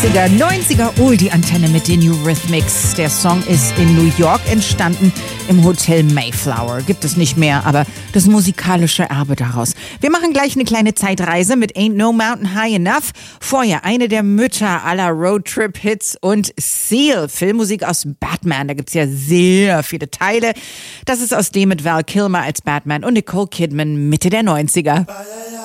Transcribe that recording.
90er, 90er Oldie-Antenne mit den Eurythmics. Der Song ist in New York entstanden, im Hotel Mayflower. Gibt es nicht mehr, aber das musikalische Erbe daraus. Wir machen gleich eine kleine Zeitreise mit Ain't No Mountain High Enough. Vorher eine der Mütter aller Roadtrip-Hits und Seal, Filmmusik aus Batman. Da gibt's ja sehr viele Teile. Das ist aus dem mit Val Kilmer als Batman und Nicole Kidman Mitte der 90er.